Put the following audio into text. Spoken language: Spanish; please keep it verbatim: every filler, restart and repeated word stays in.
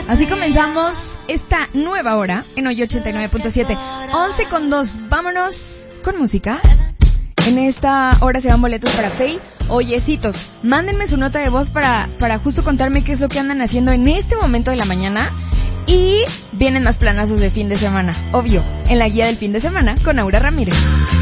Así comenzamos esta nueva hora en Hoy ochenta y nueve punto siete. once con dos, vámonos con música. En esta hora se van boletos para Fey. Oyecitos, mándenme su nota de voz para, para justo contarme qué es lo que andan haciendo en este momento de la mañana. Y vienen más planazos de fin de semana, obvio, en la guía del fin de semana con Aura Ramírez.